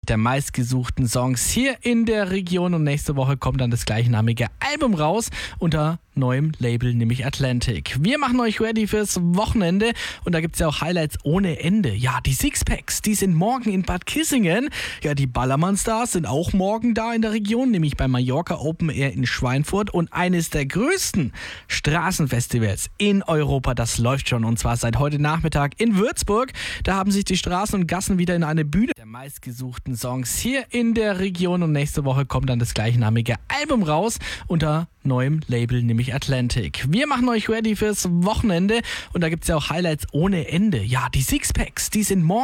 der meistgesuchten Songs hier in der Region und nächste Woche kommt dann das gleichnamige Album raus unter neuem Label, nämlich Atlantic. Wir machen euch ready fürs Wochenende und da gibt es ja auch Highlights ohne Ende. Ja, die Sixpacks, die sind morgen in Bad Kissingen. Ja, die Ballermann-Stars sind auch morgen da in der Region, nämlich beim Mallorca Open Air in Schweinfurt und eines der größten Straßenfestivals in Europa, das läuft schon und zwar seit heute Nachmittag in Würzburg. Da haben sich die Straßen und Gassen wieder in eine Bühne der meistgesuchten Songs hier in der Region und nächste Woche kommt dann das gleichnamige Album raus unter neuem Label, nämlich Atlantic. Wir machen euch ready fürs Wochenende und da gibt es ja auch Highlights ohne Ende. Ja, die Sixpacks, die sind morgen